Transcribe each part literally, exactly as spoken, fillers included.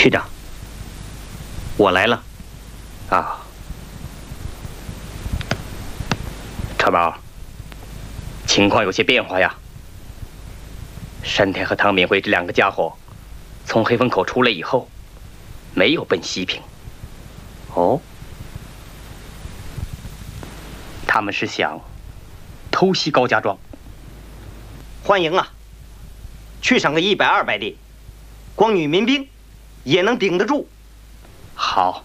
区长，我来了。啊，川宝，情况有些变化呀。山田和唐敏慧这两个家伙，从黑风口出来以后，没有奔西平。哦，他们是想偷袭高家庄。 欢迎啊！去上个一百二百的，光女民兵也能顶得住。 好，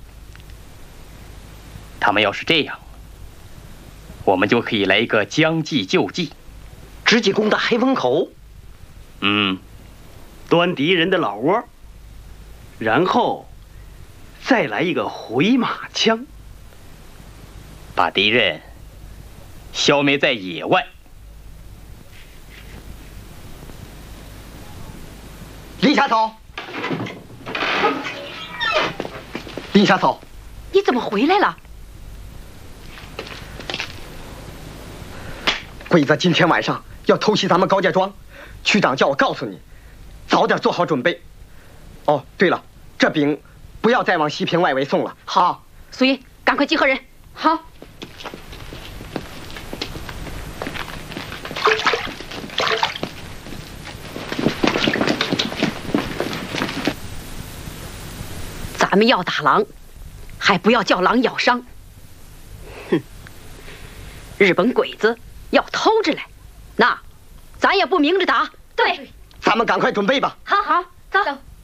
他们要是这样，我们就可以来一个将计就计， 直接攻打黑风口。 嗯， 端敌人的老窝，然后再来一个回马枪， 把敌人消灭在野外。 林下草，林下草， 你怎么回来了？ 鬼子今天晚上要偷袭咱们高家庄，区长叫我告诉你，早点做好准备。哦，对了，这饼不要再往西平外围送了。好， 苏云，赶快集合人。好。咱们要打狼，还不要叫狼咬伤。哼，日本鬼子要偷着来，那咱也不明着打。对， 咱们赶快准备吧。 好好，走。走